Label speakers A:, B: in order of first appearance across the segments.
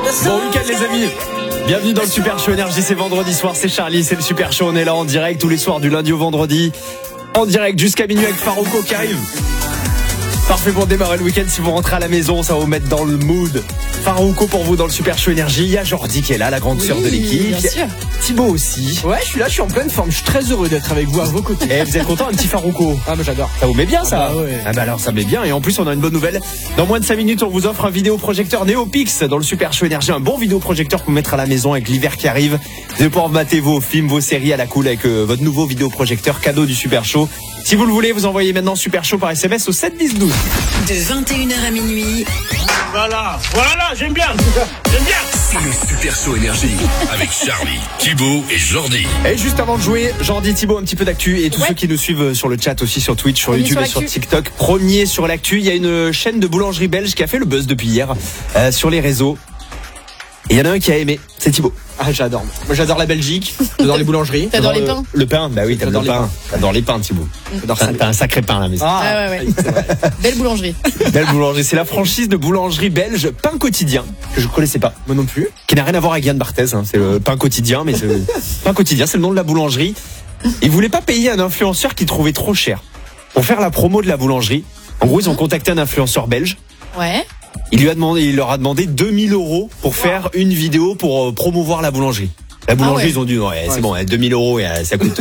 A: Bon week-end les amis. Bienvenue dans le Super Show Énergie, c'est vendredi soir, c'est Charlie, c'est le Super Show, on est là en direct tous les soirs du lundi au vendredi. En direct jusqu'à minuit avec Farouko qui arrive. Parfait pour démarrer le week-end si vous rentrez à la maison, ça va vous mettre dans le mood. Farouko pour vous dans le Super Show Énergie. Il y a Jordi qui est là, la grande sœur de l'équipe.
B: Bien sûr.
A: Thibaut aussi.
C: Ouais, je suis là, je suis en pleine forme. Je suis très heureux d'être avec vous à vos côtés.
A: Et vous êtes content, un petit Farouko?
C: Ah, mais j'adore.
A: Ça vous met bien ça?
C: Ouais.
A: Ah bah alors ça met bien. Et en plus on a une bonne nouvelle. Dans moins de 5 minutes on vous offre un vidéoprojecteur Neopix dans le Super Show Énergie. Un bon vidéoprojecteur pour mettre à la maison avec l'hiver qui arrive. Vous allez pouvoir mater vos films, vos séries à la cool avec votre nouveau vidéoprojecteur cadeau du Super Show. Si vous le voulez, vous envoyez maintenant Super Show par SMS au 7 10 12.
D: De 21h à minuit.
E: Voilà, j'aime bien.
F: C'est le Super Show Énergie avec Charlie, Thibaut et Jordi.
A: Et juste avant de jouer, Jordi, Thibaut, un petit peu d'actu et tous ceux qui nous suivent sur le chat aussi sur Twitch, sur YouTube et sur TikTok. Premier sur l'actu, il y a une chaîne de boulangerie belge qui a fait le buzz depuis hier sur les réseaux. Et il y en a un qui a aimé, c'est Thibaut.
C: Ah, j'adore. Moi, j'adore la Belgique, j'adore les boulangeries.
B: T'adores les pains?
A: Le pain, bah oui, t'adores le pain. T'adores les pains, Thibaut. T'as un sacré pain à la maison.
B: Ah ouais.
C: C'est vrai.
B: Belle boulangerie.
A: Belle boulangerie, c'est la franchise de boulangerie belge Pain Quotidien, que je connaissais pas.
C: Moi non plus.
A: Qui n'a rien à voir avec Yann Barthès, hein. C'est le Pain Quotidien, mais c'est Pain Quotidien, c'est le nom de la boulangerie. Ils voulaient pas payer un influenceur qu'ils trouvaient trop cher pour faire la promo de la boulangerie. En gros, ils ont contacté un influenceur belge.
B: Ouais.
A: Il leur a demandé 2000 € pour faire une vidéo pour promouvoir la boulangerie. La boulangerie, ils ont dit, c'est bon, 2000 €, et ça coûte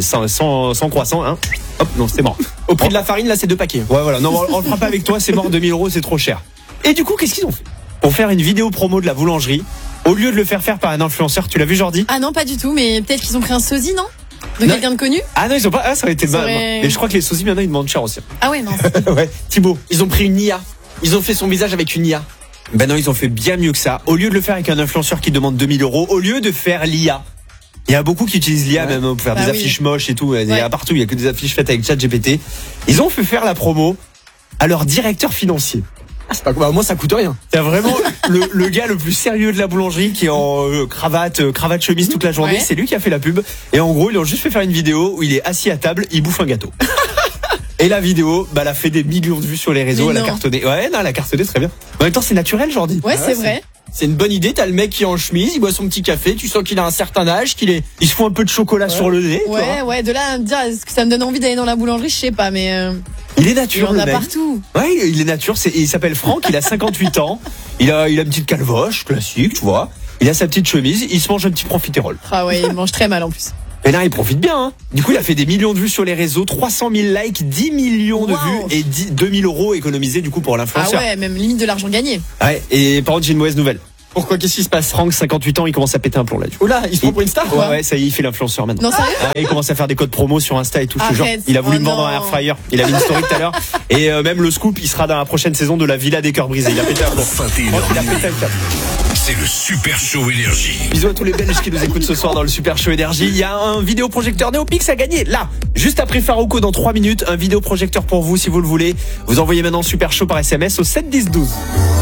A: 100 croissants, hein. Hop, non, c'est mort.
C: Au prix de la farine, là, c'est 2 paquets.
A: Ouais, voilà. Non, on le fera pas avec toi, c'est mort, 2000 €, c'est trop cher. Et du coup, qu'est-ce qu'ils ont fait? Pour faire une vidéo promo de la boulangerie, au lieu de le faire par un influenceur, tu l'as vu, Jordi?
B: Ah non, pas du tout, mais peut-être qu'ils ont pris un sosie, non? De quelqu'un de connu?
A: Ah non, ils ont pas, ça aurait été mal.
B: aurait...
A: Et je crois que les sosies, maintenant, ils demandent cher aussi.
B: Ah ouais, non.
A: Ouais. Thibaut.
C: Ils ont pris une IA. Ils ont fait son visage avec une IA.
A: Ben non, ils ont fait bien mieux que ça. Au lieu de le faire avec un influenceur qui demande 2000 €, au lieu de faire l'IA. Il y a beaucoup qui utilisent l'IA même pour faire des affiches moches et tout. Il y a partout, il y a que des affiches faites avec ChatGPT. Ils ont fait faire la promo à leur directeur financier.
C: Ah, c'est pas quoi. Bah, moi, ça coûte rien.
A: C'est vraiment le gars le plus sérieux de la boulangerie qui est en cravate chemise toute la journée.
B: Ouais.
A: C'est lui qui a fait la pub. Et en gros, ils ont juste fait faire une vidéo où il est assis à table, il bouffe un gâteau. Et la vidéo, elle a fait des millions de vues sur les réseaux, elle a cartonné. Ouais, non, elle a cartonné très bien. En même temps, c'est naturel, Jordi.
B: Ouais, c'est vrai.
C: C'est une bonne idée. T'as le mec qui est en chemise, il boit son petit café, tu sens qu'il a un certain âge,
A: Il se fout un peu de chocolat sur le nez.
B: Ouais, de là à me dire, est-ce que ça me donne envie d'aller dans la boulangerie, je sais pas, mais
A: il est nature,
B: il y en a
A: le mec.
B: partout.
A: Ouais, il est nature. Il s'appelle Franck, il a 58 ans. Il a une petite calvoche classique, tu vois. Il a sa petite chemise, il se mange un petit profiterole.
B: Ah ouais, il mange très mal en plus.
A: Et là, il profite bien, hein. Du coup, il a fait des millions de vues sur les réseaux, 300 000 likes, 10 millions de vues et 2000 € économisés du coup pour l'influenceur.
B: Ah ouais, même limite de l'argent gagné.
A: Ouais, et par contre, j'ai une mauvaise nouvelle.
C: Pourquoi? Qu'est-ce qui se passe?
A: Franck, 58 ans, il commence à péter un plomb là.
C: Oh là, il se prend pour une star, quoi.
A: Ouais, ça y est, il fait l'influenceur maintenant.
B: Non, sérieux?
A: Il commence à faire des codes promo sur Insta et tout. Je te jure.
B: Arrête.
A: Il a voulu
B: Oh
A: me vendre un
B: non.
A: air fryer. Il a mis une story tout à l'heure. Et même le scoop, il sera dans la prochaine saison de la Villa des Cœurs Brisés. Il a pété un plomb.
F: 21h
A: Il a pété un câble.
F: C'est le Super Show Énergie.
A: Bisous à tous les Belges qui nous écoutent ce soir dans le Super Show Énergie. Il y a un vidéoprojecteur Neopix à gagner. Là, juste après Farouko dans 3 minutes. Un vidéoprojecteur pour vous si vous le voulez. Vous envoyez maintenant Super Show par SMS au 7 10 12.